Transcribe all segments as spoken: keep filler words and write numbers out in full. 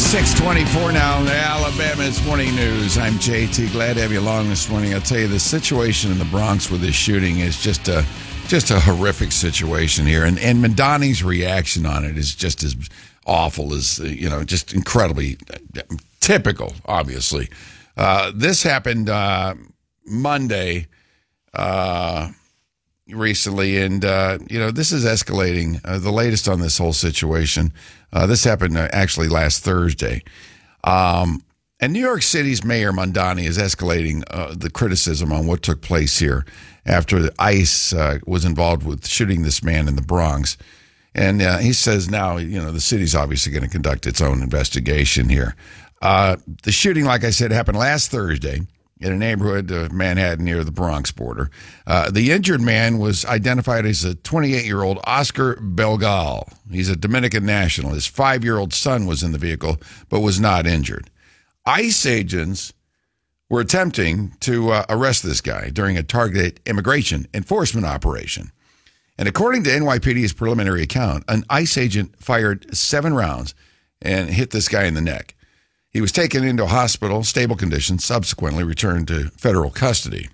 six twenty-four now in Alabama's Morning News. I'm J T. Glad to have you along this morning. I'll tell you, the situation in the Bronx with this shooting is just a just a horrific situation here. And, and Madani's reaction on it is just as awful as, you know, just incredibly typical, obviously. Uh, this happened uh, Monday uh, recently, and, uh, you know, this is escalating. Uh, the latest on this whole situation. Uh, this happened uh, actually last Thursday. Um, and New York City's Mayor Mamdani is escalating uh, the criticism on what took place here after ICE uh, was involved with shooting this man in the Bronx. And uh, he says now, you know, the city's obviously going to conduct its own investigation here. Uh, the shooting, like I said, happened last Thursday in a neighborhood of Manhattan near the Bronx border. Uh, the injured man was identified as a twenty-eight-year-old Oscar Belgal. He's a Dominican national. His five-year-old son was in the vehicle but was not injured. ICE agents were attempting to uh, arrest this guy during a targeted immigration enforcement operation. And according to N Y P D's preliminary account, an ICE agent fired seven rounds and hit this guy in the neck. He was taken into a hospital, stable condition, subsequently returned to federal custody.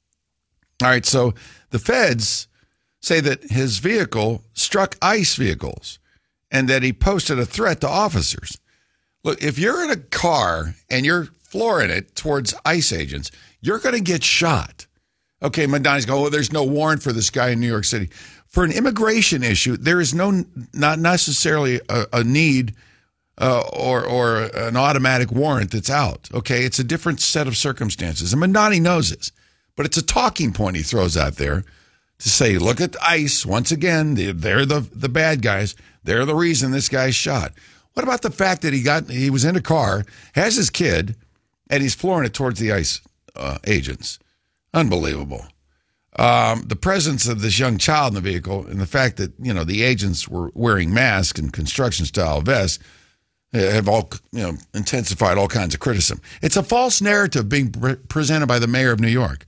All right, so the feds say that his vehicle struck ICE vehicles and that he posted a threat to officers. Look, if you're in a car and you're flooring it towards ICE agents, you're going to get shot. Okay, Madani's going, well, there's no warrant for this guy in New York City. For an immigration issue, there is no, not necessarily a, a need uh, or or an automatic warrant that's out. Okay, it's a different set of circumstances. And Mamdani knows this, but it's a talking point he throws out there to say, look at ICE. Once again, they're the, the bad guys. They're the reason this guy's shot. What about the fact that he got he was in a car, has his kid, and he's flooring it towards the ICE uh, agents? Unbelievable. Um, the presence of this young child in the vehicle and the fact that, you know, the agents were wearing masks and construction-style vests have all, you know, intensified all kinds of criticism. It's a false narrative being pre- presented by the mayor of New York.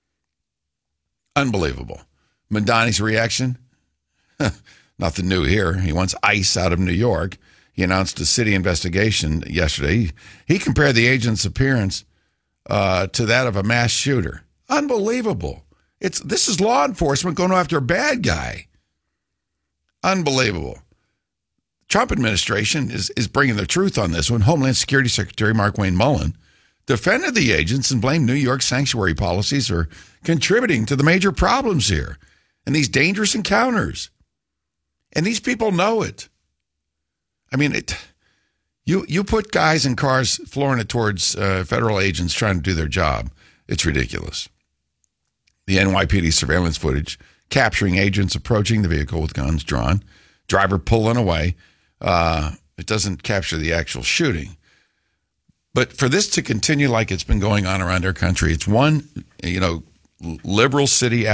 Unbelievable. Mamdani's reaction? Nothing new here. He wants ICE out of New York. He announced a city investigation yesterday. He, he compared the agent's appearance uh, to that of a mass shooter. Unbelievable. It's this is law enforcement going after a bad guy. Unbelievable. Trump administration is, is bringing the truth on this one. Homeland Security Secretary Markwayne Mullin defended the agents and blamed New York's sanctuary policies for contributing to the major problems here and these dangerous encounters. And these people know it. I mean, it, you you put guys in cars flooring it towards uh, federal agents trying to do their job. It's ridiculous. The N Y P D surveillance footage capturing agents approaching the vehicle with guns drawn, driver pulling away. Uh, it doesn't capture the actual shooting. But for this to continue like it's been going on around our country, it's one, you know, liberal city